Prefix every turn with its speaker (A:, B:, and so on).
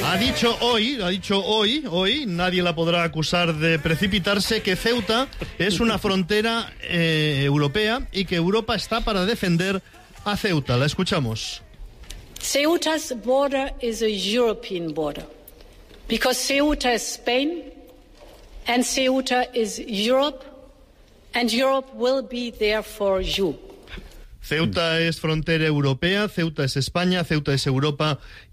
A: Ha dicho hoy, nadie la podrá acusar de precipitarse, que Ceuta es una frontera europea y que Europa está para defender a Ceuta. La escuchamos.
B: Ceuta's border is a European border because Ceuta is Spain and Ceuta is Europe and Europe will be there for you.
A: Ceuta es frontera europea, Ceuta es España, Ceuta es Europa